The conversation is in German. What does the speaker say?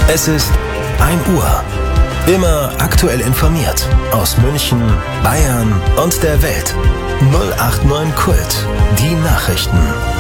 Es ist 1 Uhr. Immer aktuell informiert aus München, Bayern und der Welt. 089 Kult. Die Nachrichten.